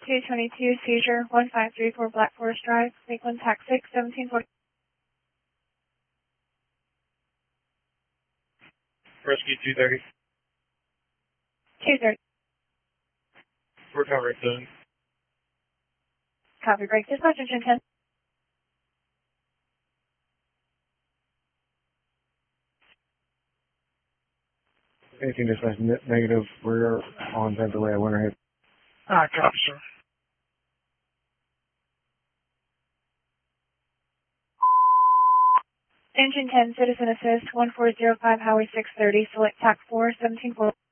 222, seizure, 1534 Black Forest Drive, Lakeland, TAC 6, 1740. Rescue 230. 230. We're covering soon. Copy, break dispatch, engine 10. Anything dispatch negative, we're on Pennsylvania Winterhead. Copy, sir. Engine 10, Citizen Assist, 1405 Highway 630, select TAC 4, 1740.